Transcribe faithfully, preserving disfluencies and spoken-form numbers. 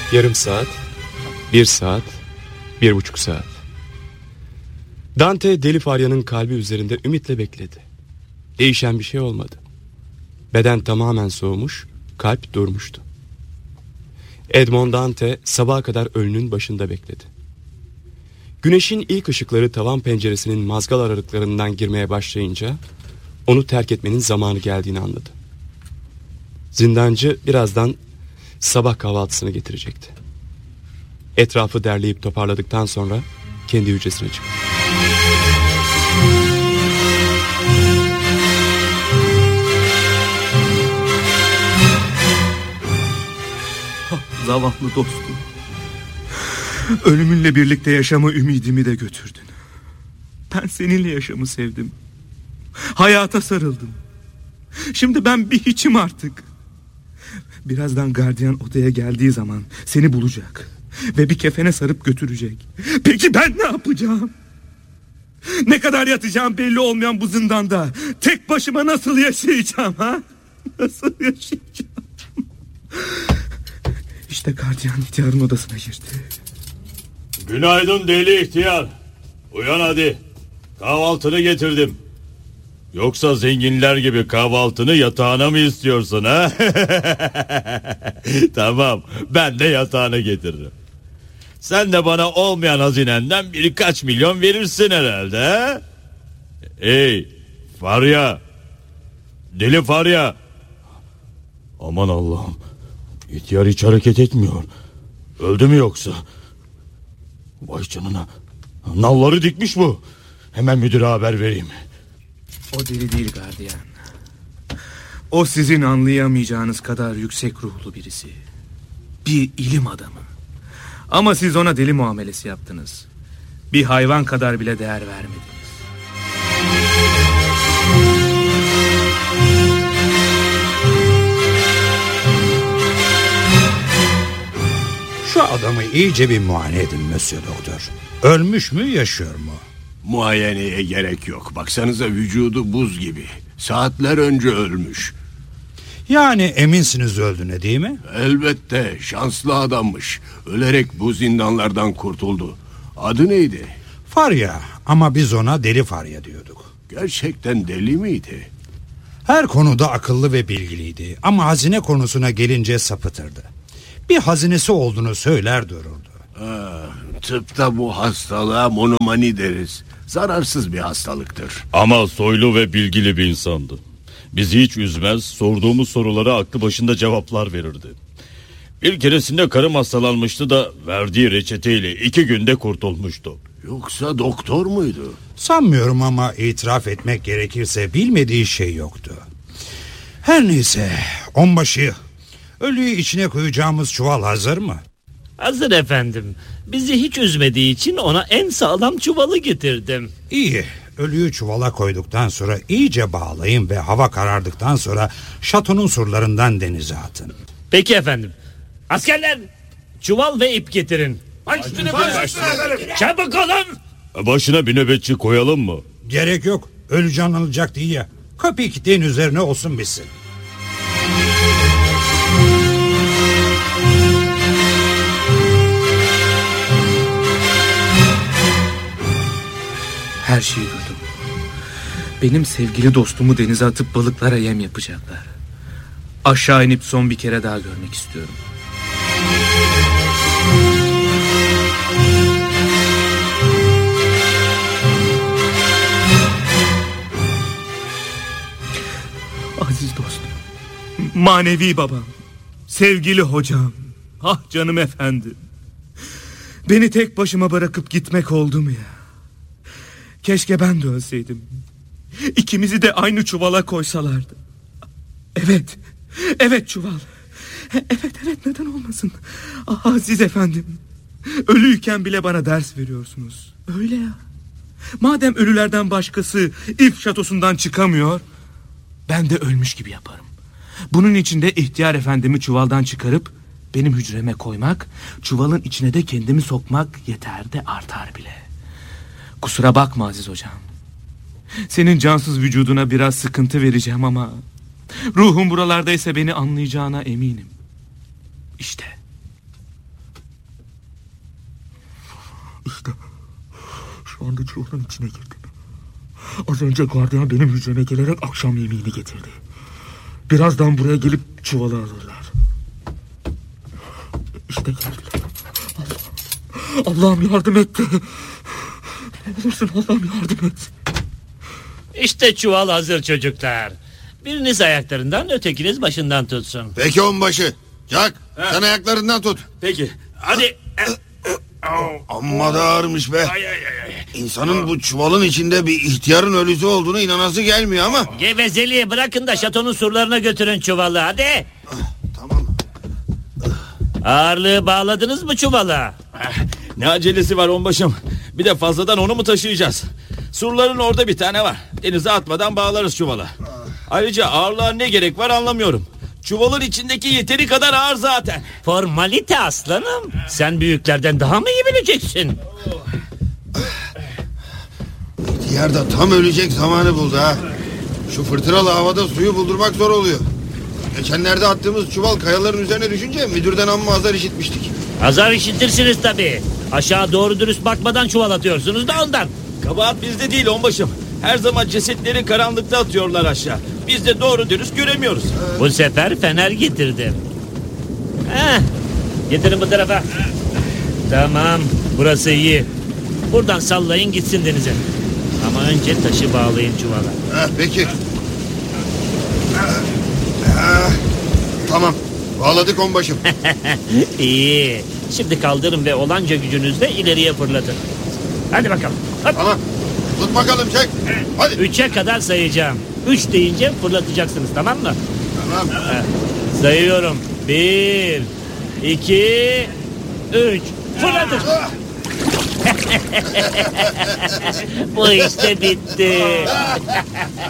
Yarım saat, bir saat, bir buçuk saat. Dante Deli Farya'nın kalbi üzerinde ümitle bekledi. Değişen bir şey olmadı. Beden tamamen soğumuş, kalp durmuştu. Edmond Dante sabaha kadar ölünün başında bekledi. Güneşin ilk ışıkları tavan penceresinin mazgal aralıklarından girmeye başlayınca onu terk etmenin zamanı geldiğini anladı. Zindancı birazdan sabah kahvaltısını getirecekti. Etrafı derleyip toparladıktan sonra kendi hücresine çıktı. Zavallı dostum. Ölümünle birlikte yaşama ümidimi de götürdün. Ben seninle yaşamı sevdim. Hayata sarıldım. Şimdi ben bir hiçim artık. Birazdan gardiyan odaya geldiği zaman seni bulacak ve bir kefene sarıp götürecek. Peki ben ne yapacağım? Ne kadar yatacağım belli olmayan bu zindanda tek başıma nasıl yaşayacağım ha? Nasıl yaşayacağım? İşte gardiyan ihtiyarın odasına girdi. Günaydın deli ihtiyar. Uyan hadi. Kahvaltını getirdim. Yoksa zenginler gibi kahvaltını yatağına mı istiyorsun ha? Tamam, ben de yatağına getiririm. Sen de bana olmayan hazinenden birkaç milyon verirsin herhalde ha? Hey Farya, Deli Farya. Aman Allah'ım, ihtiyar hiç hareket etmiyor. Öldü mü yoksa? Vay canına, nalları dikmiş bu. Hemen müdüre haber vereyim. O deli değil gardiyan. O sizin anlayamayacağınız kadar yüksek ruhlu birisi. Bir ilim adamı. Ama siz ona deli muamelesi yaptınız. Bir hayvan kadar bile değer vermediniz. Şu adamı iyice bir muayene edin Monsieur Doktor. Ölmüş mü, yaşıyor mu? Muayeneye gerek yok. Baksanıza, vücudu buz gibi. Saatler önce ölmüş. Yani eminsiniz öldüğüne, değil mi? Elbette, şanslı adammış. Ölerek bu zindanlardan kurtuldu. Adı neydi? Farya, ama biz ona Deli Farya diyorduk. Gerçekten deli miydi? Her konuda akıllı ve bilgiliydi. Ama hazine konusuna gelince sapıtırdı. Bir hazinesi olduğunu söyler dururdu. Ha, tıpta bu hastalığa monomani deriz. Zararsız bir hastalıktır. Ama soylu ve bilgili bir insandı. Bizi hiç üzmez, sorduğumuz sorulara aklı başında cevaplar verirdi. Bir keresinde karım hastalanmıştı da verdiği reçeteyle iki günde kurtulmuştu. Yoksa doktor muydu? Sanmıyorum, ama itiraf etmek gerekirse bilmediği şey yoktu. Her neyse, onbaşı, ölüyü içine koyacağımız çuval hazır mı? Hazır efendim. Bizi hiç üzmediği için ona en sağlam çuvalı getirdim. İyi. Ölüyü çuvala koyduktan sonra iyice bağlayın ve hava karardıktan sonra şatonun surlarından denize atın. Peki efendim. Askerler, çuval ve ip getirin. Çabuk olun. Başına bir nöbetçi koyalım mı? Gerek yok. Ölü canlanacak değil ya. Kapıyı kilitleyin, üzerine olsun bitsin. Her şeyi duydum. Benim sevgili dostumu denize atıp balıklara yem yapacaklar. Aşağı inip son bir kere daha görmek istiyorum. Aziz dostum, manevi babam, sevgili hocam, ah canım efendim. Beni tek başıma bırakıp gitmek oldu mu ya? Keşke ben de ölseydim. İkimizi de aynı çuvala koysalardı. Evet, evet çuval. Evet, evet, neden olmasın? Ah, Aziz efendim, ölüyken bile bana ders veriyorsunuz. Öyle ya. Madem ölülerden başkası İf şatosundan çıkamıyor, ben de ölmüş gibi yaparım. Bunun için de ihtiyar efendimi çuvaldan çıkarıp benim hücreme koymak, çuvalın içine de kendimi sokmak yeter de artar bile. Kusura bakma Aziz hocam. Senin cansız vücuduna biraz sıkıntı vereceğim ama ruhum buralardaysa beni anlayacağına eminim. İşte anda çuvalın içine girdim. Az önce gardiyan benim hücreme gelerek akşam yemeğini getirdi. Birazdan buraya gelip çuvalı alırlar. İşte geldiler. Allah, Allah'ım yardım etti. Ne olursun Allah'ım yardım et. İşte çuval hazır çocuklar. Biriniz ayaklarından, ötekiniz başından tutsun. Peki onbaşı. Jack, sen ayaklarından tut. Peki. Hadi. Amma da ağırmış be. İnsanın bu çuvalın içinde bir ihtiyarın ölüsü olduğunu inanası gelmiyor ama. Gevezeliği bırakın da şatonun surlarına götürün çuvalı, hadi. Tamam. Ağırlığı bağladınız mı çuvala? Ne acelesi var onbaşım? Bir de fazladan onu mu taşıyacağız? Surların orada bir tane var. Denize atmadan bağlarız çuvala. Ayrıca ağırlığa ne gerek var anlamıyorum. Çuvalın içindeki yeteri kadar ağır zaten. Formalite aslanım. Sen büyüklerden daha mı iyi bileceksin? İhtiyar da tam ölecek zamanı buldu ha. Şu fırtınalı havada suyu buldurmak zor oluyor. Geçenlerde attığımız çuval kayaların üzerine düşünce müdürden amma azar işitmiştik. Azar işitirsiniz tabii. Aşağı doğru dürüst bakmadan çuval atıyorsunuz da ondan. Kabahat bizde değil onbaşım. Her zaman cesetleri karanlıkta atıyorlar aşağı. Biz de doğru dürüst göremiyoruz. Bu sefer fener getirdim. Heh, getirin bu tarafa. Tamam, burası iyi. Buradan sallayın gitsin denize. Ama önce taşı bağlayın çuvala. Ha, peki. Ha, tamam. Bağladık onbaşım. İyi. Şimdi kaldırın ve olanca gücünüzle ileriye fırlatın. Hadi bakalım. Hop. Tamam. Tut bakalım çek. Hadi. Üçe kadar sayacağım. Üç deyince fırlatacaksınız, tamam mı? Tamam. Sayıyorum. Bir, iki, üç. Fırlatın. Bu işte bitti.